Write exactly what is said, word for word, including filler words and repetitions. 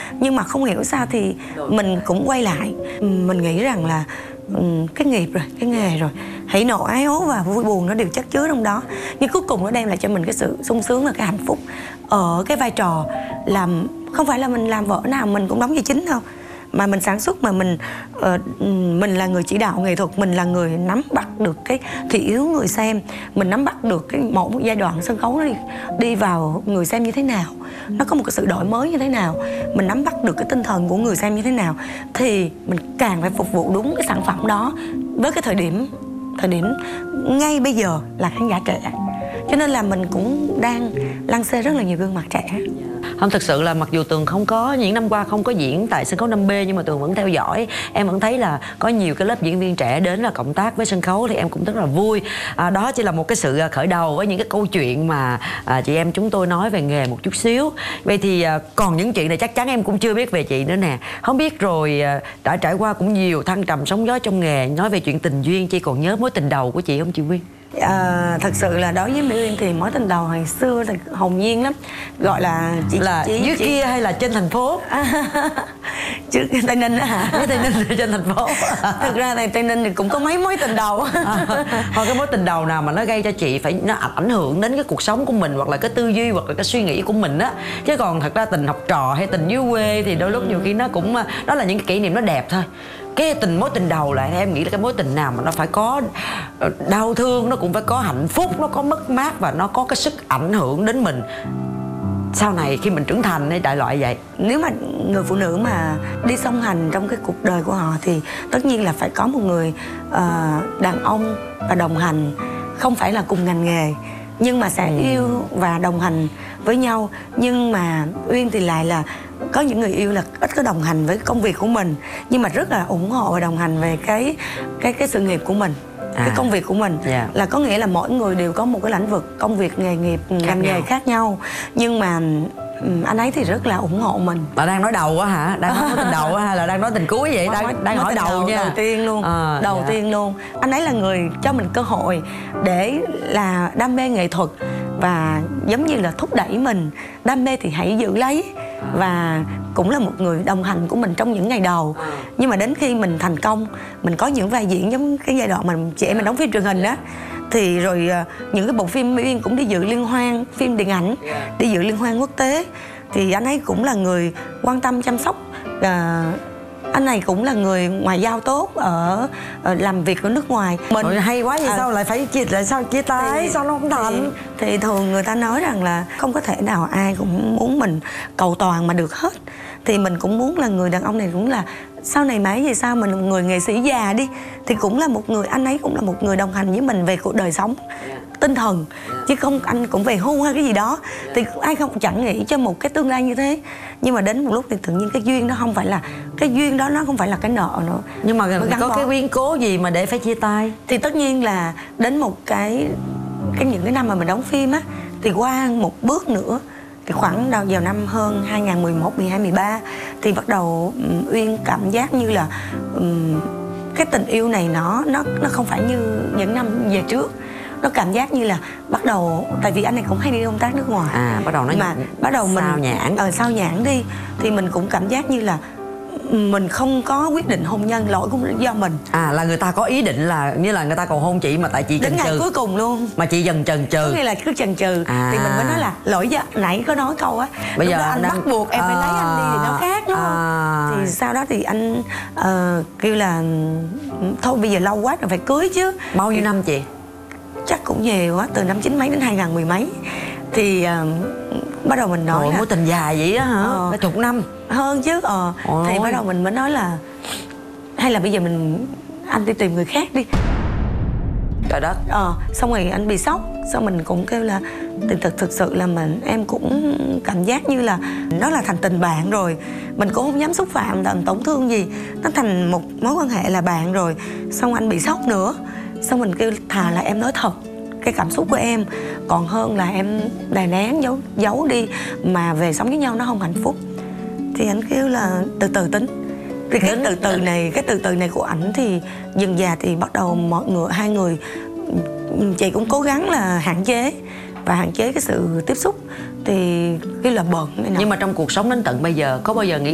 Nhưng mà không hiểu sao thì mình cũng quay lại. Mình nghĩ rằng là cái nghiệp rồi, cái nghề rồi, hỉ nộ ái ố và vui buồn nó đều chất chứa trong đó. Nhưng cuối cùng nó đem lại cho mình cái sự sung sướng và cái hạnh phúc ở cái vai trò làm. Không phải là mình làm vở nào mình cũng đóng vai chính đâu, mà mình sản xuất, mà mình uh, mình là người chỉ đạo nghệ thuật, mình là người nắm bắt được cái thị yếu người xem, mình nắm bắt được cái mỗi một giai đoạn sân khấu nó đi, đi vào người xem như thế nào, nó có một cái sự đổi mới như thế nào, mình nắm bắt được cái tinh thần của người xem như thế nào, thì mình càng phải phục vụ đúng cái sản phẩm đó với cái thời điểm thời điểm ngay bây giờ là khán giả trẻ. Cho nên là mình cũng đang lăn xê rất là nhiều gương mặt trẻ. Không, thực sự là mặc dù Tường không có, những năm qua không có diễn tại sân khấu năm B, nhưng mà Tường vẫn theo dõi. Em vẫn thấy là có nhiều cái lớp diễn viên trẻ đến là cộng tác với sân khấu, thì em cũng rất là vui. à, Đó chỉ là một cái sự khởi đầu với những cái câu chuyện mà à, chị em chúng tôi nói về nghề một chút xíu. Vậy thì à, còn những chuyện này chắc chắn em cũng chưa biết về chị nữa nè. Không biết rồi à, đã trải qua cũng nhiều thăng trầm sóng gió trong nghề. Nói về chuyện tình duyên, chị còn nhớ mối tình đầu của chị không chị Quyên? À, thật sự là đối với Mỹ Uyên thì mối tình đầu hồi xưa thì hồn nhiên lắm, gọi là chị là chị, dưới chị... kia hay là trên thành phố? Chứ Tây Ninh á hả? Với Tây Ninh trên thành phố. Thực ra thì Tây Ninh thì cũng có mấy mối tình đầu. À, thôi cái mối tình đầu nào mà nó gây cho chị phải nó ảnh hưởng đến cái cuộc sống của mình, hoặc là cái tư duy, hoặc là cái suy nghĩ của mình á. Chứ còn thật ra tình học trò hay tình dưới quê thì đôi lúc nhiều khi nó cũng, đó là những cái kỷ niệm nó đẹp thôi. Cái tình mối tình đầu lại em nghĩ là cái mối tình nào mà nó phải có đau thương, nó cũng phải có hạnh phúc, nó có mất mát và nó có cái sức ảnh hưởng đến mình sau này khi mình trưởng thành hay đại loại vậy. Nếu mà người phụ nữ mà đi song hành trong cái cuộc đời của họ thì tất nhiên là phải có một người uh, đàn ông và đồng hành, không phải là cùng ngành nghề nhưng mà sẽ yêu và đồng hành với nhau. Nhưng mà Uyên thì lại là có những người yêu là ít có đồng hành với công việc của mình, nhưng mà rất là ủng hộ và đồng hành về cái cái cái sự nghiệp của mình, à, cái công việc của mình. Yeah. Là có nghĩa là mỗi người đều có một cái lĩnh vực công việc, nghề nghiệp, ngành nghề khác nhau, nhưng mà anh ấy thì rất là ủng hộ mình. Bà đang nói đầu á hả? Đang nói tình đầu á hay là đang nói tình cuối vậy? Đang, nói, đang nói hỏi đầu, đầu nha. Đầu tiên luôn, à, đầu dạ. tiên luôn. Anh ấy là người cho mình cơ hội để là đam mê nghệ thuật và giống như là thúc đẩy mình. Đam mê thì hãy giữ lấy. Và cũng là một người đồng hành của mình trong những ngày đầu. Nhưng mà đến khi mình thành công, mình có những vai diễn giống cái giai đoạn mà chị em mình đóng phim truyền hình đó, thì rồi những cái bộ phim Mỹ Uyên cũng đi dự liên hoan phim điện ảnh, đi dự liên hoan quốc tế, thì anh ấy cũng là người quan tâm chăm sóc. À, anh này cũng là người ngoại giao tốt ở, ở làm việc ở nước ngoài. Mình Ôi, hay quá vậy, à, sao lại phải chia lại sao chia tay thì, sao nó không thành? Thì, thì thường người ta nói rằng là không có thể nào ai cũng muốn mình cầu toàn mà được hết. Thì mình cũng muốn là người đàn ông này cũng là sau này mãi về sau mình là một người nghệ sĩ già đi thì cũng là một người, anh ấy cũng là một người đồng hành với mình về cuộc đời sống tinh thần, chứ không anh cũng về hưu hay cái gì đó. Thì ai không chẳng nghĩ cho một cái tương lai như thế. Nhưng mà đến một lúc thì tự nhiên cái duyên đó không phải là cái duyên đó, nó không phải là cái nợ nữa. Nhưng mà có cái biến cố gì mà để phải chia tay? Thì tất nhiên là đến một cái cái những cái năm mà mình đóng phim á, thì qua một bước nữa thì khoảng đầu vào năm hơn hai nghìn mười một, mười hai, mười ba thì bắt đầu um, Uyên cảm giác như là um, cái tình yêu này nó nó nó không phải như những năm về trước. Nó cảm giác như là bắt đầu, tại vì anh này cũng hay đi công tác nước ngoài, à bắt đầu nó mà bắt đầu mình sao nhãn ờ sao nhãn đi thì mình cũng cảm giác như là mình không có quyết định hôn nhân, lỗi cũng do mình. À là người ta có ý định là như là người ta cầu hôn chị mà tại chị chần chừ. Đến ngày cuối cùng luôn mà chị dần chần chừ. Có nghĩa là cứ chần chừ, à. Thì mình mới nói là lỗi do nãy có nói câu á, bây giờ anh đang... bắt buộc em à. phải lấy anh đi thì nó khác đúng không? À. Thì sau đó thì anh uh, kêu là thôi bây giờ lâu quá rồi phải cưới chứ. Bao nhiêu thì... năm chị? Chắc cũng nhiều á, từ năm chín mấy đến hai nghìn mười mấy. Thì uh, bắt đầu mình nói Ôi, là mối tình dài vậy á hả? Ờ, cả chục năm hơn chứ. Ờ Ôi. Thì bắt đầu mình mới nói là hay là bây giờ mình anh đi tìm người khác đi. Trời đất. Ờ xong rồi anh bị sốc, xong mình cũng kêu là thì thực thực sự là mình em cũng cảm giác như là nó là thành tình bạn rồi, mình cũng không dám xúc phạm làm tổn thương gì, nó thành một mối quan hệ là bạn rồi. Xong anh bị sốc nữa, xong mình kêu thà là em nói thật cái cảm xúc của em còn hơn là em đè nén giấu giấu đi mà về sống với nhau nó không hạnh phúc. Thì anh kêu là từ từ tính. Thì cái từ từ này cái từ từ này của ảnh thì dần dà thì bắt đầu mọi người hai người, chị cũng cố gắng là hạn chế và hạn chế cái sự tiếp xúc, thì cái là bận này nọ. Nhưng mà trong cuộc sống đến tận bây giờ có bao giờ nghĩ